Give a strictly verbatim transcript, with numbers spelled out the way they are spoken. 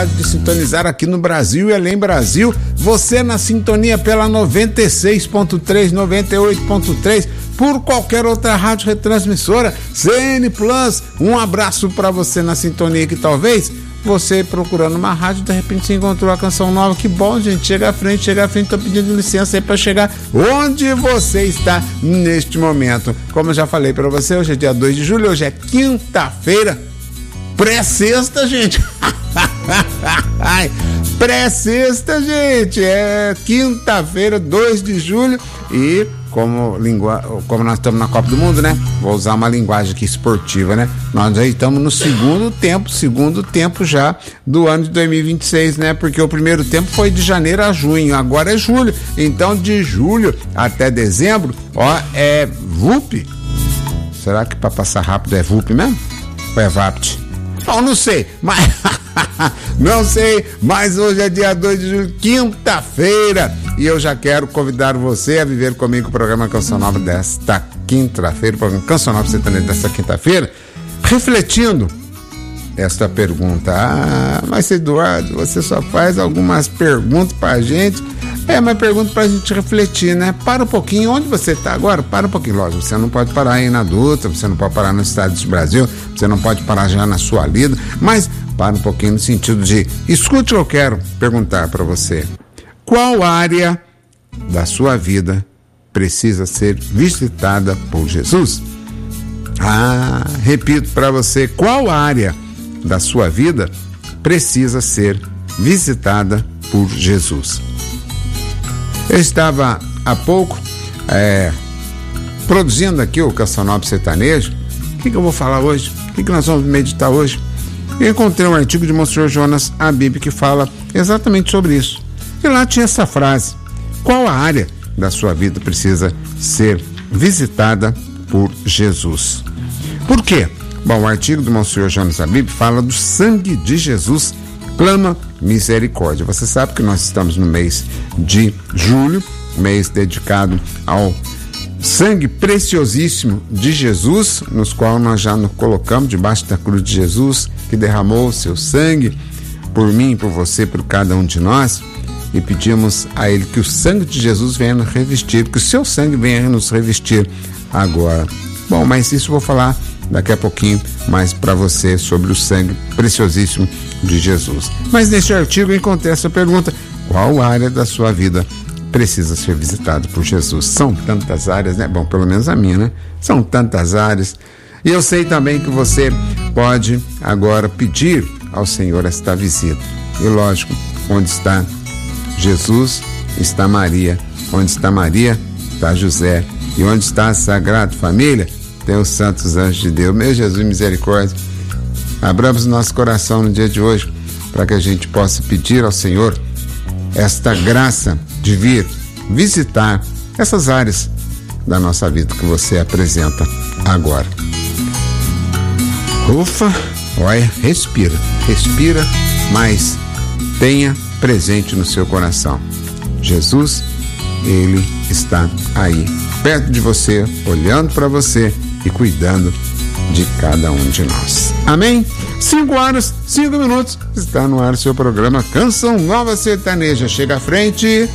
oportunidade de sintonizar aqui no Brasil e além Brasil. Você na sintonia pela noventa e seis ponto três, noventa e oito ponto três, por qualquer outra rádio retransmissora, C N Plus. Um abraço para você na sintonia que talvez você procurando uma rádio, de repente você encontrou a canção nova. Que bom, gente, chega à frente, chega à frente, tô pedindo licença aí para chegar onde você está neste momento. Como eu já falei para você, hoje é dia dois de julho, hoje é quinta-feira, pré-sexta, gente. Pré-sexta, gente, é quinta-feira, dois de julho, e como, lingua... como nós estamos na Copa do Mundo, né? Vou usar uma linguagem aqui esportiva, né? Nós já estamos no segundo tempo, segundo tempo já do ano de dois mil e vinte e seis, né? Porque o primeiro tempo foi de janeiro a junho, agora é julho. Então, de julho até dezembro, ó, é V U P. Será que para passar rápido é V U P mesmo? Ou é V A P T? Bom, não sei, mas não sei, mas hoje é dia dois de julho, quinta-feira, e eu já quero convidar você a viver comigo o programa Canção Nova desta quinta-feira, o programa Canção Nova Sertaneja desta quinta-feira, refletindo esta pergunta. Ah, mas Eduardo, você só faz algumas perguntas pra gente. É, mas pergunta pra gente refletir, né? Para um pouquinho, onde você tá agora? Para um pouquinho, lógico, você não pode parar aí na adulta, você não pode parar no estado do Brasil, você não pode parar já na sua lida, mas para um pouquinho no sentido de, escute, eu quero perguntar para você, qual área da sua vida precisa ser visitada por Jesus? Ah, repito para você, qual área da sua vida precisa ser visitada por Jesus? Eu estava há pouco é, produzindo aqui o Canção Nova Sertanejo. O que, que eu vou falar hoje? O que, que nós vamos meditar hoje? Eu encontrei um artigo de Monsenhor Jonas Habib que fala exatamente sobre isso. E lá tinha essa frase: qual a área da sua vida precisa ser visitada por Jesus? Por quê? Bom, o artigo do Monsenhor Jonas Habib fala do sangue de Jesus, clama misericórdia. Você sabe que nós estamos no mês de julho, mês dedicado ao sangue preciosíssimo de Jesus, nos qual nós já nos colocamos debaixo da cruz de Jesus, que derramou o seu sangue por mim, por você, por cada um de nós, e pedimos a Ele que o sangue de Jesus venha nos revestir, que o seu sangue venha nos revestir agora. Bom, mas isso eu vou falar daqui a pouquinho mais para você sobre o sangue preciosíssimo de Jesus. Mas neste artigo eu encontrei essa pergunta: qual área da sua vida precisa ser visitada por Jesus? São tantas áreas, né? Bom, pelo menos a minha, né? São tantas áreas. E eu sei também que você pode agora pedir ao Senhor esta visita. E lógico, onde está Jesus, está Maria. Onde está Maria, está José. E onde está a Sagrada Família, tem os santos anjos de Deus. Meu Jesus, misericórdia. Abramos nosso coração no dia de hoje para que a gente possa pedir ao Senhor esta graça de vir visitar essas áreas da nossa vida que você apresenta agora. Ufa, olha, respira, respira, mas tenha presente no seu coração: Jesus, Ele está aí, perto de você, olhando para você e cuidando de cada um de nós. Amém? Cinco horas, cinco minutos, está no ar o seu programa Canção Nova Sertaneja. Chega à frente.